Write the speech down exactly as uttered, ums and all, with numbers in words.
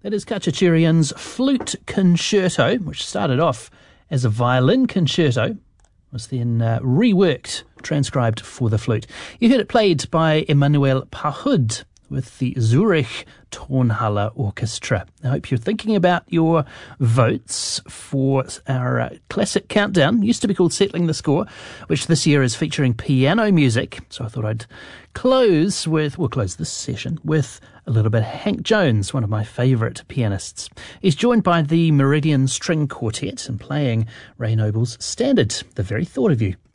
That is Khachaturian's Flute Concerto, which started off as a violin concerto, was then uh, reworked, transcribed for the flute. You heard it played by Emmanuel Pahud with the Zurich Tonhalle Orchestra. I hope you're thinking about your votes for our uh, classic countdown. It used to be called Settling the Score, which this year is featuring piano music. So I thought I'd close with, we'll close this session with a little bit of Hank Jones, one of my favourite pianists. He's joined by the Meridian String Quartet and playing Ray Noble's standard, The Very Thought of You.